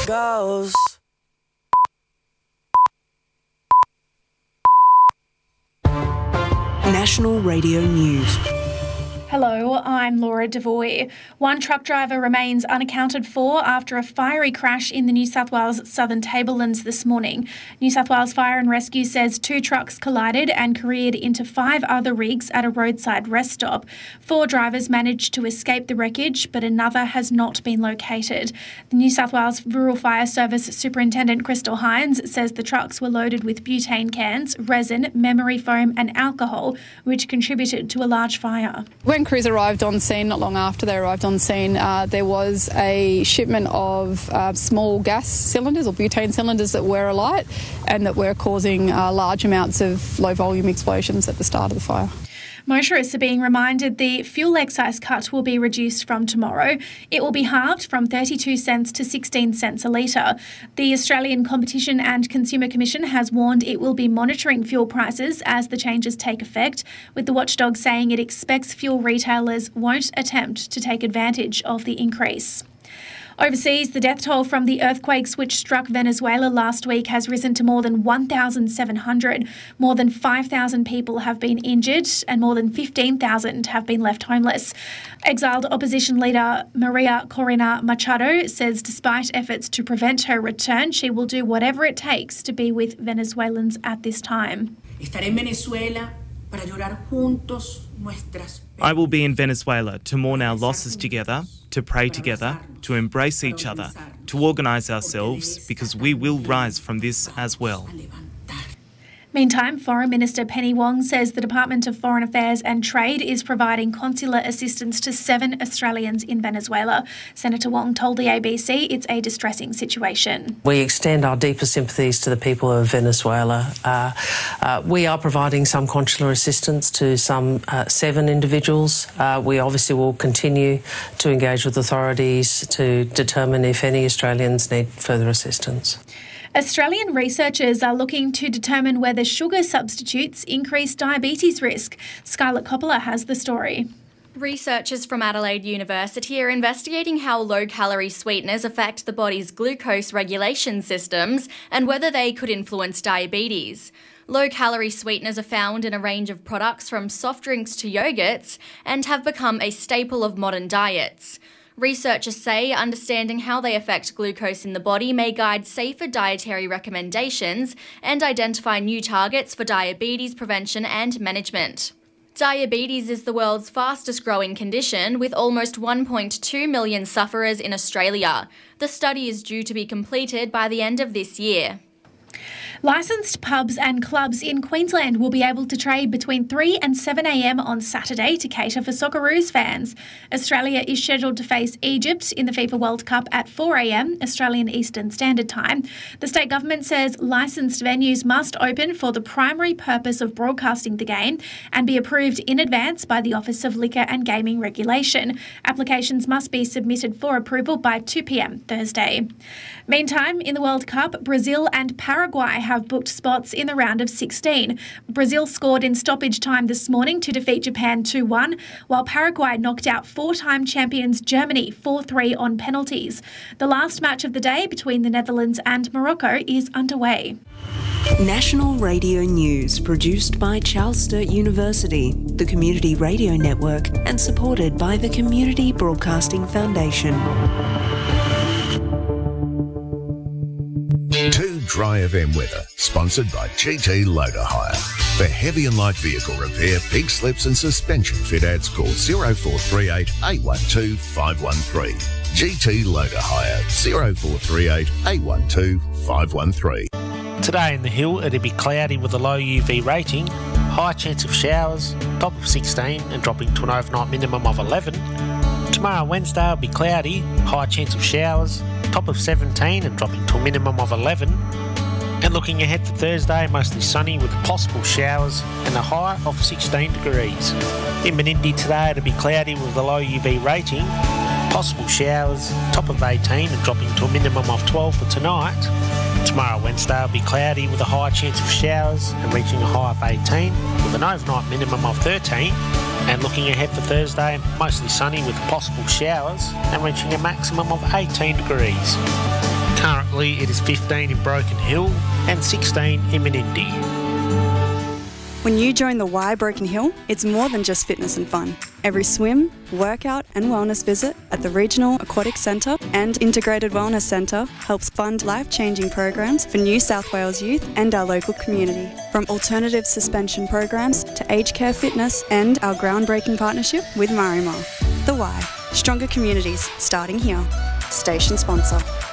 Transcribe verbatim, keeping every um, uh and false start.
goes. National Radio News. Hello, I'm Laura Devoy. One truck driver remains unaccounted for after a fiery crash in the New South Wales Southern Tablelands this morning. New South Wales Fire and Rescue says two trucks collided and careered into five other rigs at a roadside rest stop. Four drivers managed to escape the wreckage, but another has not been located. The New South Wales Rural Fire Service Superintendent Crystal Hines says the trucks were loaded with butane cans, resin, memory foam and alcohol, which contributed to a large fire. When crews arrived on scene, not long after they arrived on scene, uh, there was a shipment of uh, small gas cylinders or butane cylinders that were alight and that were causing uh, large amounts of low-volume explosions at the start of the fire. Motorists are being reminded the fuel excise cut will be reduced from tomorrow. It will be halved from thirty-two cents to sixteen cents a litre. The Australian Competition and Consumer Commission has warned it will be monitoring fuel prices as the changes take effect, with the watchdog saying it expects fuel retailers won't attempt to take advantage of the increase. Overseas, the death toll from the earthquakes which struck Venezuela last week has risen to more than one thousand seven hundred. More than five thousand people have been injured and more than fifteen thousand have been left homeless. Exiled opposition leader Maria Corina Machado says despite efforts to prevent her return, she will do whatever it takes to be with Venezuelans at this time. Estaré en Venezuela para llorar juntos nuestras. I will be in Venezuela to mourn our losses together, to pray together, to embrace each other, to organise ourselves, because we will rise from this as well. Meantime, Foreign Minister Penny Wong says the Department of Foreign Affairs and Trade is providing consular assistance to seven Australians in Venezuela. Senator Wong told the A B C it's a distressing situation. We extend our deepest sympathies to the people of Venezuela. Uh, uh, we are providing some consular assistance to some uh, seven individuals. Uh, we obviously will continue to engage with authorities to determine if any Australians need further assistance. Australian researchers are looking to determine whether sugar substitutes increase diabetes risk. Scarlett Coppola has the story. Researchers from Adelaide University are investigating how low-calorie sweeteners affect the body's glucose regulation systems and whether they could influence diabetes. Low-calorie sweeteners are found in a range of products from soft drinks to yogurts and have become a staple of modern diets. Researchers say understanding how they affect glucose in the body may guide safer dietary recommendations and identify new targets for diabetes prevention and management. Diabetes is the world's fastest growing condition, with almost one point two million sufferers in Australia. The study is due to be completed by the end of this year. Licensed pubs and clubs in Queensland will be able to trade between three and seven a m on Saturday to cater for Socceroos fans. Australia is scheduled to face Egypt in the FIFA World Cup at four a m Australian Eastern Standard Time. The state government says licensed venues must open for the primary purpose of broadcasting the game and be approved in advance by the Office of Liquor and Gaming Regulation. Applications must be submitted for approval by two p m Thursday. Meantime, in the World Cup, Brazil and Paraguay have booked spots in the round of sixteen. Brazil scored in stoppage time this morning to defeat Japan two one, while Paraguay knocked out four-time champions Germany four three on penalties. The last match of the day between the Netherlands and Morocco is underway. National Radio News, produced by Charles Sturt University, the Community Radio Network, and supported by the Community Broadcasting Foundation. two Dry F M weather, sponsored by G T Loader Hire. For heavy and light vehicle repair, pig slips and suspension fit outs, call zero four three eight, eight one two, five one three. G T Loader Hire, zero four three eight, eight one two, five one three. Today in the Hill, it'll be cloudy with a low U V rating, high chance of showers, top of sixteen and dropping to an overnight minimum of eleven. Tomorrow Wednesday will be cloudy, high chance of showers, top of seventeen and dropping to a minimum of eleven. And looking ahead for Thursday, mostly sunny with possible showers and a high of sixteen degrees. In Menindee today, it'll be cloudy with a low U V rating, possible showers, top of eighteen and dropping to a minimum of twelve for tonight. Tomorrow Wednesday will be cloudy with a high chance of showers and reaching a high of eighteen with an overnight minimum of thirteen. And looking ahead for Thursday, mostly sunny with possible showers and reaching a maximum of eighteen degrees. Currently it is fifteen in Broken Hill and sixteen in Menindee. When you join the Y Broken Hill, it's more than just fitness and fun. Every swim, workout and wellness visit at the Regional Aquatic Centre and Integrated Wellness Centre helps fund life-changing programs for New South Wales youth and our local community. From alternative suspension programs to aged care fitness and our groundbreaking partnership with Marimar. The Y, stronger communities starting here. Station sponsor.